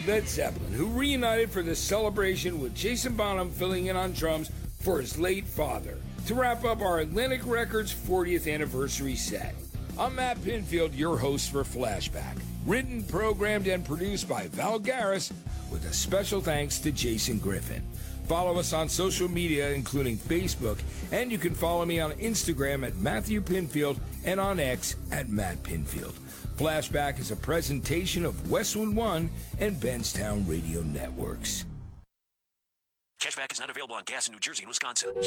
Led Zeppelin, who reunited for this celebration with Jason Bonham filling in on drums for his late father, to wrap up our Atlantic Records 40th anniversary set. I'm Matt Pinfield, your host for Flashback. Written, programmed, and produced by Val Garris, with a special thanks to Jason Griffin. Follow us on social media, including Facebook, and you can follow me on Instagram at Matthew Pinfield and on X at Matt Pinfield. Flashback is a presentation of Westwood One and Benstown Radio Networks. Cashback is not available on gas in New Jersey and Wisconsin.